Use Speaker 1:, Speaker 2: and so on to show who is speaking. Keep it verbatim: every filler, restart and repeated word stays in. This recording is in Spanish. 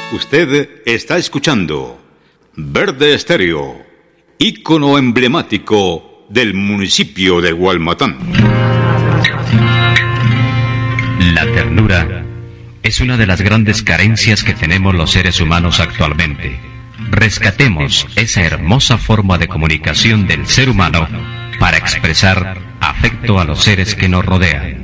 Speaker 1: Usted está escuchando Verde Estéreo, ícono emblemático del municipio de Gualmatán.
Speaker 2: La ternura es una de las grandes carencias que tenemos los seres humanos actualmente. Rescatemos esa hermosa forma de comunicación del ser humano para expresar afecto a los seres que nos rodean.